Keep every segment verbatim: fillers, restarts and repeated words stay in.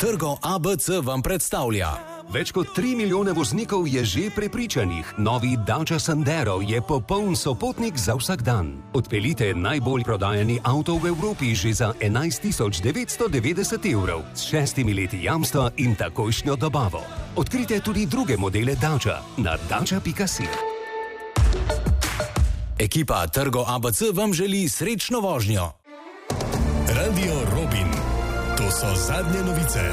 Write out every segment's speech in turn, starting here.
Trgo A B C vam predstavlja. Več kot tri milijone voznikov je že prepričanih. Novi Dacia Sandero je popoln sopotnik za vsak dan. Odpeljite najbolj prodajani avto v Evropi že za enajst tisoč devetsto devetdeset evrov s šestimi leti jamstva in takojšnjo dobavo. Odkrite tudi druge modele Dacia na dacia pika si. Ekipa Trgo A B C vam želi srečno vožnjo. Radio Robin. To so zadnje novice.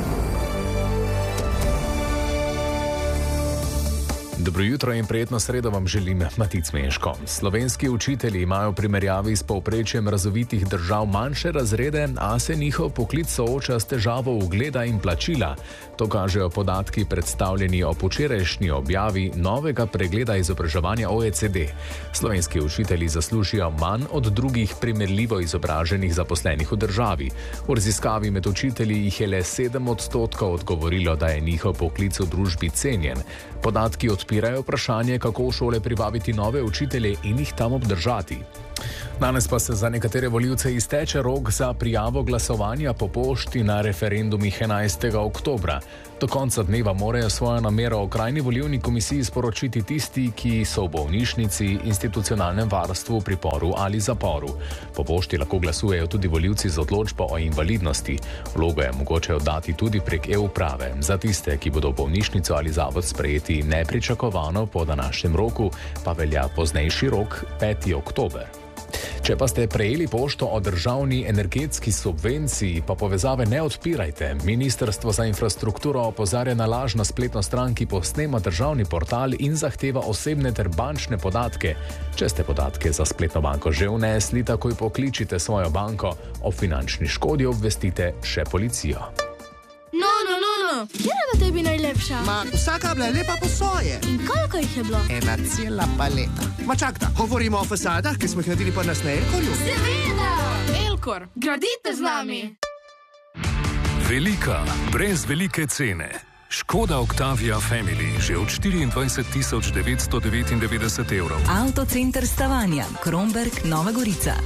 Dobro jutro in prijetno sredo vam želim Matic Meško. Slovenski učitelji imajo v primerjavi s povprečjem razvitih držav manjše razrede, a se njihov poklic sooča s težavo ugleda in plačila. To kažejo podatki predstavljeni o včerajšnji objavi novega pregleda izobraževanja O E C D. Slovenski učitelji zaslužijo manj od drugih primerljivo izobraženih zaposlenih v državi. V raziskavi med učitelji jih je le sedem odstotkov odgovorilo, da je njihov poklic v družbi cenjen. Podatki odpirajo vprašanje, kako v šole privabiti nove učitelje in jih tam obdržati. Danes pa se za nekatere volivce izteče rok za prijavo glasovanja po pošti na referendumih enajstega oktobra. Do konca dneva morajo svojo namero okrajni volilni komisiji sporočiti tisti, ki so v bolnišnici, institucionalnem varstvu, priporu ali zaporu. Po pošti lahko glasujejo tudi volivci z odločbo o invalidnosti. Vlogo je mogoče oddati tudi prek e-uprave. Za tiste, ki bodo v bolnišnico ali zavod sprejeti nepričakovano po današnjem roku, pa velja poznejši rok peti oktober. Če pa ste prejeli pošto o državni energetski subvenciji, pa povezave ne odpirajte. Ministrstvo za infrastrukturo opozarja na lažno spletno stran, ki posnema državni portal in zahteva osebne ter bančne podatke. Če ste podatke za spletno banko že vnesli, takoj pokličite svojo banko. O finančni škodi obvestite še policijo. No, no, no, no. Kjer je tebi najlepša? Ma, vsaka je bila lepa po svoje. In koliko jih je bilo? Ena cela paleta. Ma čakta, govorimo o fasadah, ki smo jih naredili pa nas na Elkorju? Seveda! Elkor, gradite z nami! Velika, brez velike cene. Škoda Octavia Family že od štiriindvajset tisoč devetsto devetindevetdeset evrov. Avtocenter Stavanja, Kromberk, Nova Gorica.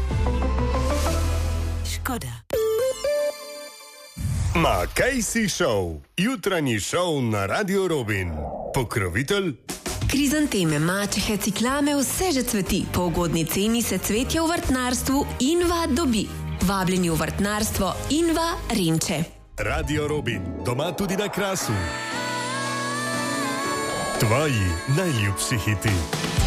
Škoda. Ma kaj si šel? Jutranji šov na Radio Robin. Pokrovitelj? Krizanteme, mačehe, ciklame, vse že cveti. Po ugodni ceni se cvetje v vrtnarstvu Inva dobi. Vabljeni v vrtnarstvo Inva Renče. Radio Robin, doma tudi na Krasu. Tvoji najljubši hiti.